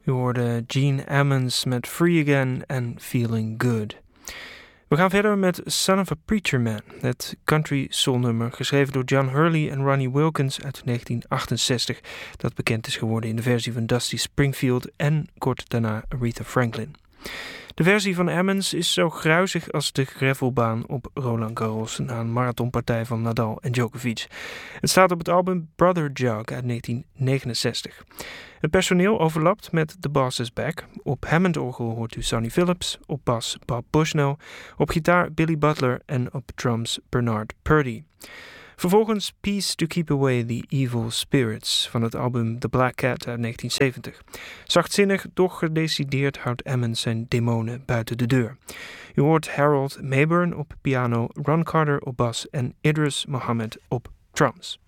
U hoorde Gene Ammons met Free Again en Feeling Good. We gaan verder met Son of a Preacher Man, het country soulnummer geschreven door John Hurley en Ronnie Wilkins uit 1968, dat bekend is geworden in de versie van Dusty Springfield en kort daarna Aretha Franklin. De versie van Ammons is zo gruizig als de gravelbaan op Roland Garros na een marathonpartij van Nadal en Djokovic. Het staat op het album Brother Jug uit 1969. Het personeel overlapt met The Boss is Back. Op Hammond-orgel hoort u Sonny Phillips, op bas Bob Bushnell, op gitaar Billy Butler en op drums Bernard Purdie. Vervolgens Peace to Keep Away the Evil Spirits van het album The Black Cat uit 1970. Zachtzinnig, doch gedecideerd houdt Ammons zijn demonen buiten de deur. U hoort Harold Mayburn op piano, Ron Carter op bas en Idris Muhammad op drums.